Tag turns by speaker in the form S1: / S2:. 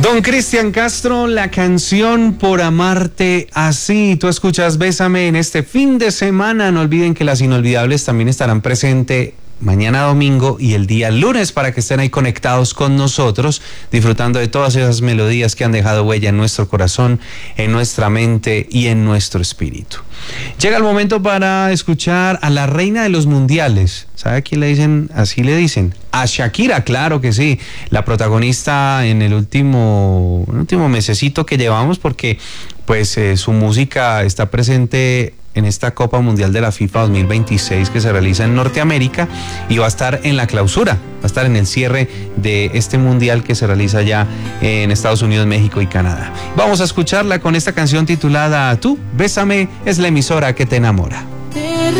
S1: Don Cristian Castro, la canción Por Amarte Así. Tú escuchas Bésame en este fin de semana. No olviden que las inolvidables también estarán presentes mañana domingo y el día lunes para que estén ahí conectados con nosotros, disfrutando de todas esas melodías que han dejado huella en nuestro corazón, en nuestra mente y en nuestro espíritu. Llega el momento para escuchar a la reina de los mundiales. ¿Sabe a quién le dicen? Así le dicen. A Shakira, claro que sí. La protagonista en el último mesecito que llevamos, porque pues su música está presente en esta Copa Mundial de la FIFA 2026 que se realiza en Norteamérica y va a estar en la clausura, va a estar en el cierre de este mundial que se realiza ya en Estados Unidos, México y Canadá. Vamos a escucharla con esta canción titulada Tú, Bésame, es la emisora que te enamora.